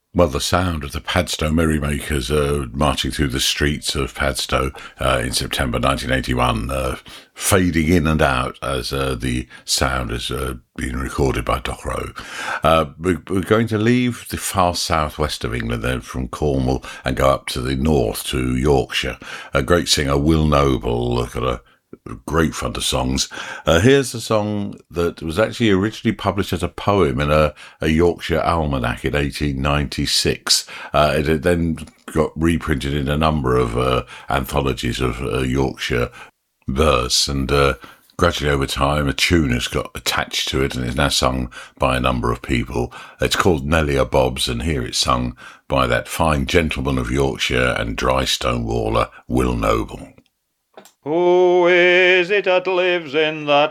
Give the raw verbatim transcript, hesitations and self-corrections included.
Well, the sound of the Padstow Merrymakers uh, marching through the streets of Padstow uh, in September nineteen eighty-one, uh, fading in and out as uh, the sound has uh, been recorded by Doc Rowe. Uh, we're, we're going to leave the far southwest of England then from Cornwall and go up to the north to Yorkshire. A great singer, Will Noble, got a great fund of songs. Uh, here's a song that was actually originally published as a poem in a, a Yorkshire almanac in eighteen ninety-six. Uh, it had then got reprinted in a number of uh, anthologies of uh, Yorkshire verse, and uh, gradually over time a tune has got attached to it and is now sung by a number of people. It's called Nellie Bobs, and here it's sung by that fine gentleman of Yorkshire and dry stone waller, Will Noble. Who is it that lives in that